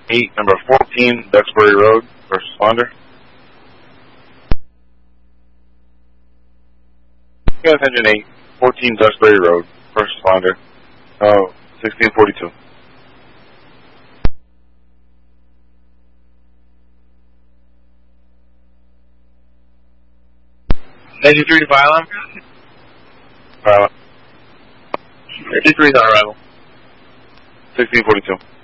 8, number 14, Duxbury Road, first responder. Gas engine 8, 14 Duxbury Road, first responder, 1642. Engine 3 to fire alarm. Fire alarm. 53 is on arrival. 1642.